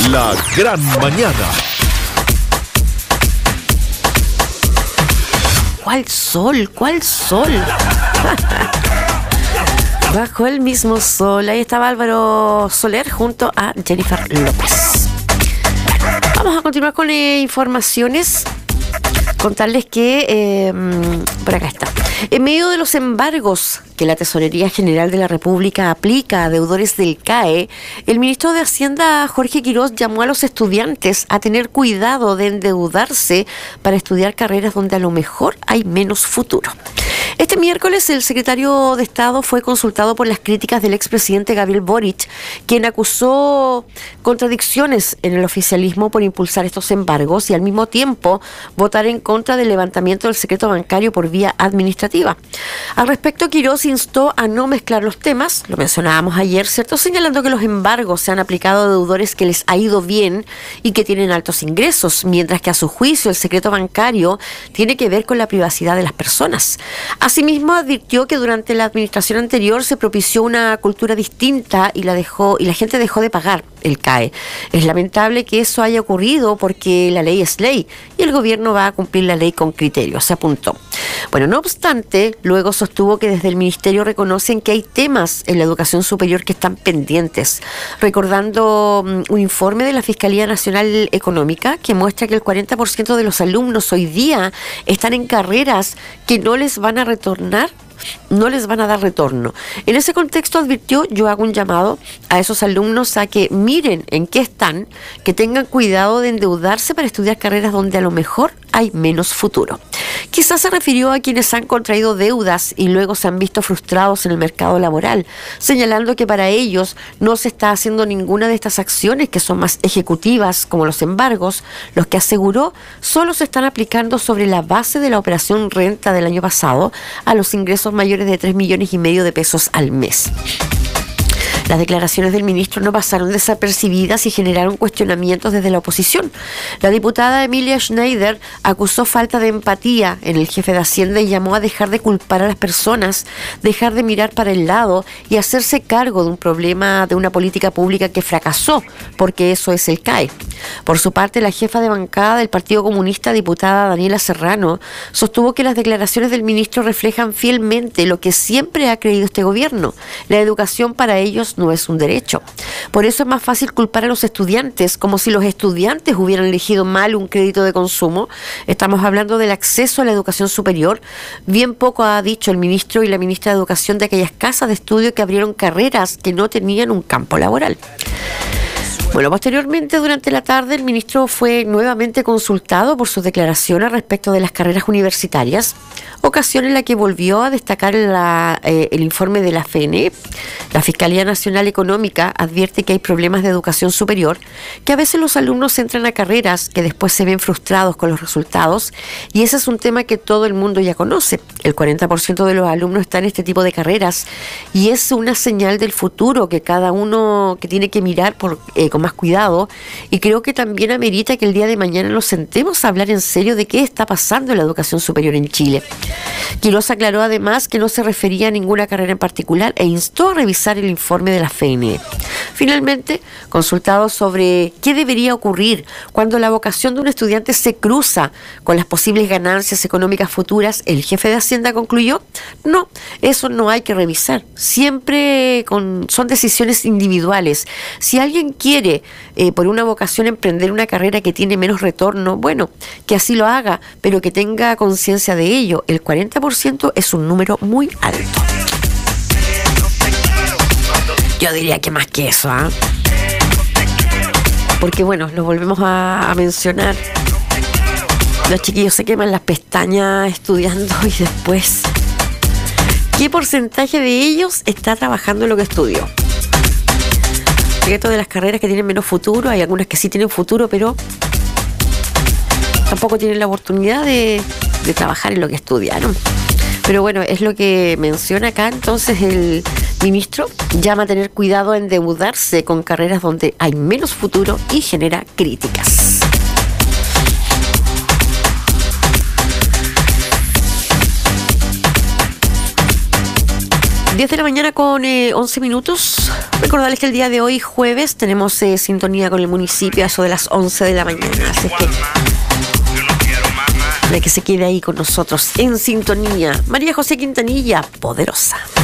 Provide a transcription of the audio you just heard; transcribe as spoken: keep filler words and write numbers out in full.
La gran mañana. ¿Cuál sol? ¿Cuál sol? Bajo el mismo sol. Ahí estaba Álvaro Soler junto a Jennifer López. Vamos a continuar con eh, informaciones. Contarles que, eh, por acá está, en medio de los embargos que la Tesorería General de la República aplica a deudores del C A E, el ministro de Hacienda, Jorge Quirós, llamó a los estudiantes a tener cuidado de endeudarse para estudiar carreras donde a lo mejor hay menos futuro. Este miércoles el secretario de Estado fue consultado por las críticas del expresidente Gabriel Boric, quien acusó contradicciones en el oficialismo por impulsar estos embargos y al mismo tiempo votar en contra del levantamiento del secreto bancario por vía administrativa. Al respecto, Quirós instó a no mezclar los temas, lo mencionábamos ayer, ¿cierto?, señalando que los embargos se han aplicado a deudores que les ha ido bien y que tienen altos ingresos, mientras que a su juicio el secreto bancario tiene que ver con la privacidad de las personas. Asimismo, advirtió que durante la administración anterior se propició una cultura distinta y la dejó y la gente dejó de pagar el C A E. Es lamentable que eso haya ocurrido porque la ley es ley y el gobierno va a cumplir la ley con criterio, se apuntó. Bueno, no obstante, luego sostuvo que desde el ministerio reconocen que hay temas en la educación superior que están pendientes, recordando um, un informe de la Fiscalía Nacional Económica que muestra que el cuarenta por ciento de los alumnos hoy día están en carreras que no les van a retornar no les van a dar retorno. En ese contexto, advirtió, yo hago un llamado a esos alumnos a que miren en qué están, que tengan cuidado de endeudarse para estudiar carreras donde a lo mejor hay menos futuro. Quizás se refirió a quienes han contraído deudas y luego se han visto frustrados en el mercado laboral, señalando que para ellos no se está haciendo ninguna de estas acciones que son más ejecutivas, como los embargos, los que aseguró solo se están aplicando sobre la base de la operación renta del año pasado a los ingresos mayores de tres millones y medio de pesos al mes. Las declaraciones del ministro no pasaron desapercibidas y generaron cuestionamientos desde la oposición. La diputada Emilia Schneider acusó falta de empatía en el jefe de Hacienda y llamó a dejar de culpar a las personas, dejar de mirar para el lado y hacerse cargo de un problema, de una política pública que fracasó, porque eso es el C A E. Por su parte, la jefa de bancada del Partido Comunista, diputada Daniela Serrano, sostuvo que las declaraciones del ministro reflejan fielmente lo que siempre ha creído este gobierno. La educación para ellos no es un derecho. Por eso es más fácil culpar a los estudiantes, como si los estudiantes hubieran elegido mal un crédito de consumo. Estamos hablando del acceso a la educación superior. Bien poco ha dicho el ministro y la ministra de Educación de aquellas casas de estudio que abrieron carreras que no tenían un campo laboral. Bueno, posteriormente, durante la tarde, el ministro fue nuevamente consultado por sus declaraciones respecto de las carreras universitarias, ocasión en la que volvió a destacar la, eh, el informe de la F N E. La Fiscalía Nacional Económica advierte que hay problemas de educación superior, que a veces los alumnos entran a carreras que después se ven frustrados con los resultados, y ese es un tema que todo el mundo ya conoce. El cuarenta por ciento de los alumnos está en este tipo de carreras, y es una señal del futuro que cada uno que tiene que mirar por, eh, con más cuidado, y creo que también amerita que el día de mañana nos sentemos a hablar en serio de qué está pasando en la educación superior en Chile. Quirós aclaró además que no se refería a ninguna carrera en particular e instó a revisar el informe de la F N E. Finalmente, consultado sobre qué debería ocurrir cuando la vocación de un estudiante se cruza con las posibles ganancias económicas futuras, el jefe de Hacienda concluyó: no, eso no hay que revisar. Siempre con, son decisiones individuales. Si alguien quiere eh, por una vocación emprender una carrera que tiene menos retorno, bueno, que así lo haga, pero que tenga conciencia de ello. El cuarenta por ciento es un número muy alto. Yo diría que más que eso, ¿ah? ¿eh? Porque bueno, lo volvemos a, a mencionar. Los chiquillos se queman las pestañas estudiando y después, ¿qué porcentaje de ellos está trabajando en lo que estudió? Esto de las carreras que tienen menos futuro, hay algunas que sí tienen futuro, pero tampoco tienen la oportunidad de, de trabajar en lo que estudiaron. Pero bueno, es lo que menciona acá entonces el ministro. Llama a tener cuidado a endeudarse con carreras donde hay menos futuro y genera críticas. diez de la mañana con eh, once minutos. Recordarles que el día de hoy, jueves, tenemos eh, sintonía con el municipio a eso de las once de la mañana. Así que para que se quede ahí con nosotros en sintonía. María José Quintanilla, poderosa.